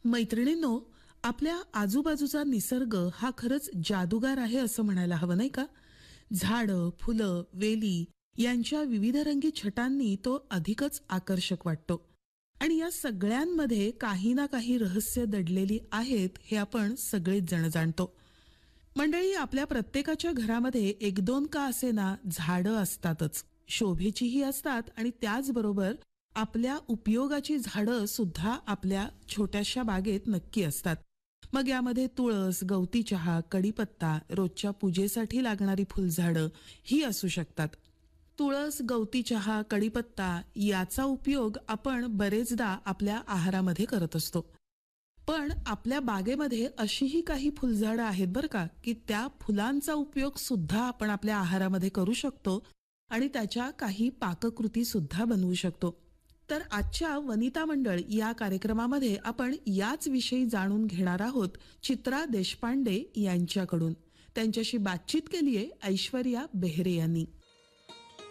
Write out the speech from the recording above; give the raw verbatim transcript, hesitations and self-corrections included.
मैत्रिणींनो, आपल्या आजूबाजूचा निसर्ग हा खरंच जादूगार आहे असं म्हणायला हवं नाही का? झाडं, फुलं, वेली यांच्या विविधरंगी छटांनी तो अधिकच आकर्षक वाटतो. आणि या सगळ्यांमध्ये काही ना काही रहस्य दडलेली आहेत हे आपण सगळेच जण जाणतो. मंडळी, आपल्या प्रत्येकाच्या घरामध्ये एक दोन का असेना झाडं असतातच. शोभेचीही असतात आणि त्याचबरोबर आपल्या उपयोगाची झाडं सुद्धा आपल्या छोट्याशा बागेत नक्की असतात. मग यामध्ये तुळस, गवती चहा, कडीपत्ता, रोजच्या पूजेसाठी लागणारी फुलझाडं ही असू शकतात. तुळस, गवती चहा, कडीपत्ता याचा उपयोग आपण बरेचदा आपल्या आहारामध्ये करत असतो. पण आपल्या बागेमध्ये अशीही काही फुलझाडं आहेत बरं का, की त्या फुलांचा उपयोग सुद्धा आपण आपल्या आहारामध्ये करू शकतो आणि त्याच्या काही पाककृती सुद्धा बनवू शकतो. तर आजच्या वनिता मंडळ या कार्यक्रमामध्ये आपण याच विषयी जाणून घेणार आहोत चित्रा देशपांडे यांच्याकडून. त्यांच्याशी बातचीत केली आहे ऐश्वर्या बेहरे यांनी.